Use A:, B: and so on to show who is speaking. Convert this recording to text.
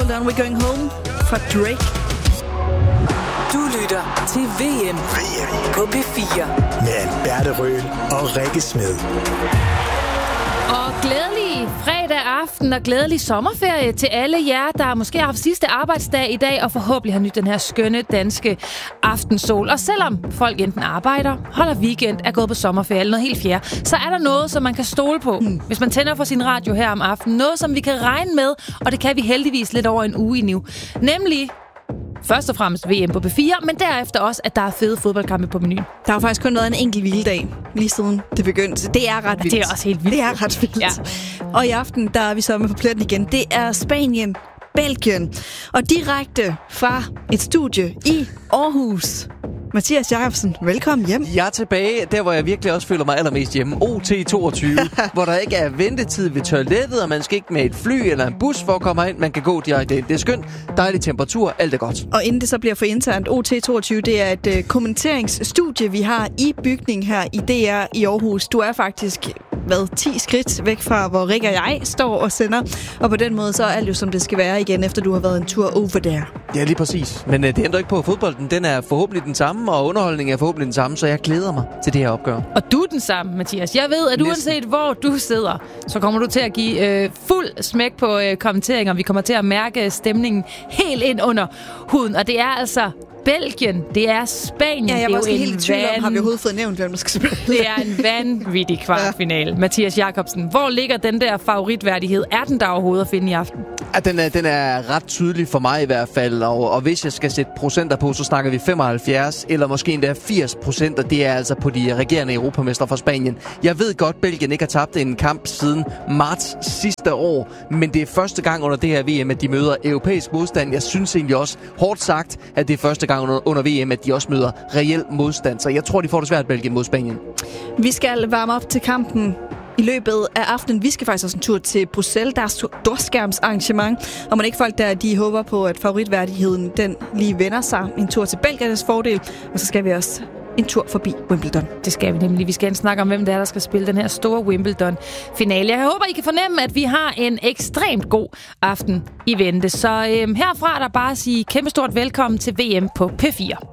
A: Wimbledon, We're Going Home fra Drake.
B: Du lytter til VM på P4
C: med Alberte Røhl og Rikke Smed.
D: Og glædelig fredag aften og glædelig sommerferie til alle jer, der måske har haft sidste arbejdsdag i dag og forhåbentlig har nydt den her skønne danske aftensol. Og selvom folk enten arbejder, holder weekend, er gået på sommerferie eller noget helt fjerde, så er der noget, som man kan stole på, hvis man tænder for sin radio her om aftenen. Noget, som vi kan regne med, og det kan vi heldigvis lidt over en uge i nu. Nemlig først og fremmest VM på P4, men derefter også, at der er fede fodboldkampe på menuen.
A: Der har faktisk kun været en enkelt hviledag, lige siden det begyndte. Det er ret vildt.
D: Det er også helt vildt.
A: Det er ret vildt. Ja. Og i aften, der er vi så med på pletten igen. Det er Spanien, Belgien. Og direkte fra et studie i Aarhus. Mathias Jacobsen, velkommen hjem.
E: Jeg er tilbage, der hvor jeg virkelig også føler mig allermest hjemme. OT22, hvor der ikke er ventetid ved toilettet, og man skal ikke med et fly eller en bus for at komme ind. Man kan gå direkte ind. Det er skønt, dejlig temperatur, alt er godt. Og
A: inden det så bliver for internt, OT22, det er et kommenteringsstudie, vi har i bygningen her i DR i Aarhus. Du er faktisk 10 skridt væk fra, hvor Rikke og jeg står og sender. Og på den måde, så er alt jo som det skal være igen, efter du har været en tur over der.
E: Ja, lige præcis. Men det ændrer ikke på, at fodbolden den er forhåbentlig den samme, og underholdningen er forhåbentlig den samme, så jeg glæder mig til det her opgør.
D: Og du er den samme, Mathias. Jeg ved, at uanset hvor du sidder, så kommer du til at give fuld smæk på kommenteringer. Vi kommer til at mærke stemningen helt ind under huden. Og det er altså Belgien, det er Spanien.
A: Ja, jeg var også helt i tvivl om, har vi overhovedet fået nævnt, hvem der skal spille.
D: Det er en vanvittig kvartfinale. Ja. Mathias Jacobsen, hvor ligger den der favoritværdighed? Er den der overhovedet at finde i aften?
E: Ja, den er ret tydelig for mig i hvert fald, og hvis jeg skal sætte procenter på, så snakker vi 75 eller måske endda 80%, og det er altså på de regerende europamestre fra Spanien. Jeg ved godt, Belgien ikke har tabt en kamp siden marts sidste år, men det er første gang under det her VM, at de møder europæisk modstand. Jeg synes egentlig også, hårdt sagt, at det er første gang under VM, at de også møder reel modstand. Så jeg tror, de får det svært, Belgien mod Spanien.
A: Vi skal varme op til kampen i løbet af aftenen. Vi skal faktisk også en tur til Bruxelles. Der er storskærmsarrangement, og man ikke folk der, de håber på, at favoritværdigheden den lige vender sig. En tur til Belgiernes fordel, og så skal vi også en tur forbi Wimbledon.
D: Det skal vi nemlig. Vi skal snakke om, hvem det er, der skal spille den her store Wimbledon-finale. Jeg håber, I kan fornemme, at vi har en ekstremt god aften i vente. Så herfra er der bare at sige kæmpestort velkommen til VM på P4.